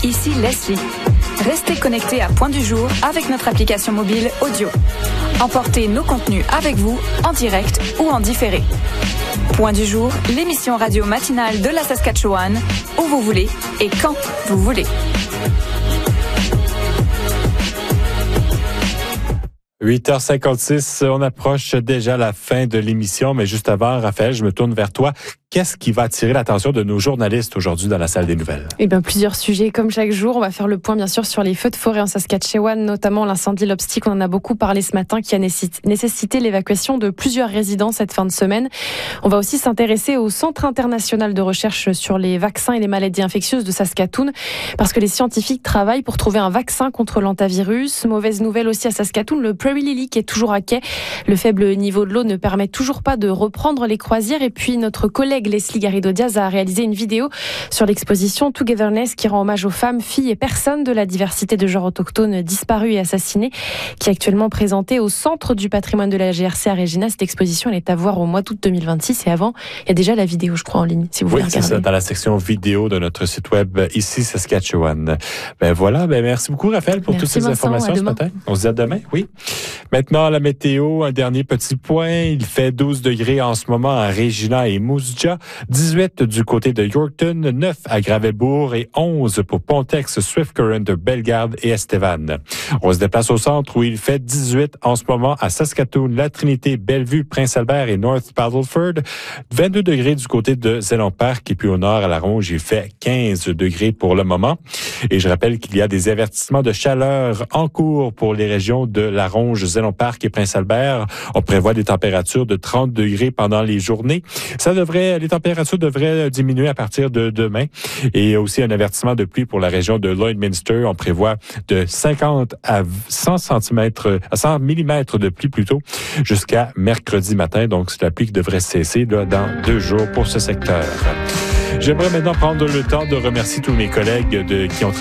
Ici Leslie. Restez connectés à Point du Jour avec notre application mobile audio. Emportez nos contenus avec vous en direct ou en différé. Point du Jour, l'émission radio matinale de la Saskatchewan, où vous voulez et quand vous voulez. 8h56, on approche déjà la fin de l'émission, mais juste avant, Raphaël, je me tourne vers toi. Qu'est-ce qui va attirer l'attention de nos journalistes aujourd'hui dans la salle des nouvelles? Eh bien, plusieurs sujets. Comme chaque jour, on va faire le point, bien sûr, sur les feux de forêt en Saskatchewan, notamment l'incendie Lobstick. On en a beaucoup parlé ce matin, qui a nécessité l'évacuation de plusieurs résidents cette fin de semaine. On va aussi s'intéresser au Centre international de recherche sur les vaccins et les maladies infectieuses de Saskatoon, parce que les scientifiques travaillent pour trouver un vaccin contre l'hantavirus. Mauvaise nouvelle aussi à Saskatoon, le Prairie Lily qui est toujours à quai. Le faible niveau de l'eau ne permet toujours pas de reprendre les croisières. Et puis, notre collègue Leslie Garrido-Diaz a réalisé une vidéo sur l'exposition Togetherness qui rend hommage aux femmes, filles et personnes de la diversité de genre autochtone disparues et assassinées, qui est actuellement présentée au Centre du patrimoine de la GRC à Regina. Cette exposition, elle est à voir au mois d'août 2026 et avant, il y a déjà la vidéo, je crois, en ligne, si vous voulez regarder. Oui, c'est ça, dans la section vidéo de notre site web ici Saskatchewan. Voilà, merci beaucoup Raphaël pour toutes ces informations ce matin. On se dit à demain, oui. Maintenant, la météo, un dernier petit point. Il fait 12 degrés en ce moment à Regina et Moose Jaw, 18 du côté de Yorkton, 9 à Gravelbourg et 11 pour Pontex, Swift Current, Bellegarde et Estevan. On se déplace au centre où il fait 18 en ce moment à Saskatoon, La Trinité, Bellevue, Prince-Albert et North Paddleford, 22 degrés du côté de Zénon Park et puis au nord à La Ronge, il fait 15 degrés pour le moment. Et je rappelle qu'il y a des avertissements de chaleur en cours pour les régions de La Ronge, Zénon Park et Prince-Albert. On prévoit des températures de 30 degrés pendant les journées. Les températures devraient diminuer à partir de demain. Et aussi un avertissement de pluie pour la région de Lloydminster. On prévoit de 50 à 100 mm de pluie plutôt jusqu'à mercredi matin. Donc, c'est la pluie qui devrait cesser dans 2 jours pour ce secteur. J'aimerais maintenant prendre le temps de remercier tous mes collègues qui ont